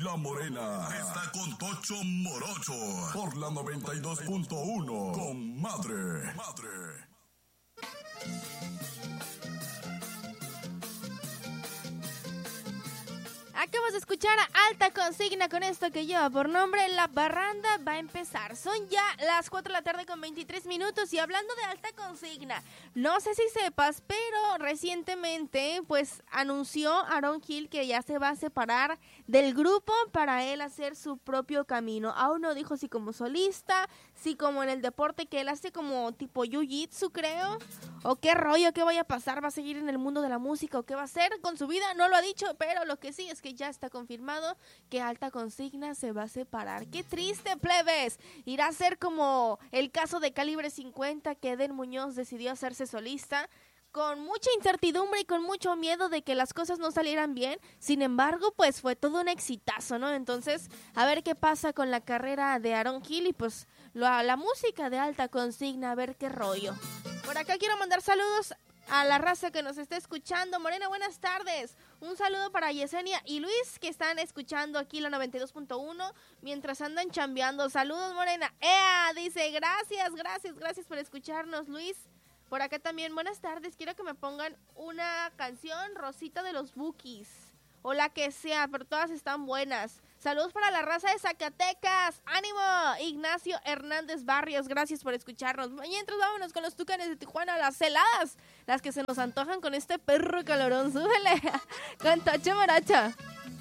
La Morena está con Tocho Morocho por la 92.1 con Madre. Acabas de escuchar a Alta Consigna con esto que lleva por nombre La Parranda va a empezar. Son ya las 4 de la tarde con 23 minutos y hablando de Alta Consigna, no sé si sepas, pero recientemente pues anunció Aaron Hill que ya se va a separar del grupo para él hacer su propio camino. Aún no dijo si como solista, si como en el deporte que él hace como tipo jiu-jitsu creo, o qué rollo, qué vaya a pasar, va a seguir en el mundo de la música o qué va a hacer con su vida, no lo ha dicho, pero lo que sí es que ya está confirmado que Alta Consigna se va a separar. ¡Qué triste, plebes! Irá a ser como el caso de Calibre 50, que Eden Muñoz decidió hacerse solista, con mucha incertidumbre y con mucho miedo de que las cosas no salieran bien. Sin embargo, pues fue todo un exitazo, ¿no? Entonces, a ver qué pasa con la carrera de Aaron Hill y pues la música de Alta Consigna, a ver qué rollo. Por acá quiero mandar saludos a la raza que nos está escuchando. Morena, buenas tardes. Un saludo para Yesenia y Luis que están escuchando aquí la 92.1 mientras andan chambeando. Saludos, Morena. ¡Ea! Dice, gracias por escucharnos, Luis. Por acá también, buenas tardes. Quiero que me pongan una canción, Rosita de los Bukis, o la que sea, pero todas están buenas. Saludos para la raza de Zacatecas. ¡Ánimo! Ignacio Hernández Barrios, gracias por escucharnos. Mientras vámonos con los Tucanes de Tijuana, las heladas, las que se nos antojan con este perro calorón. Súbele con Tocho Morocho.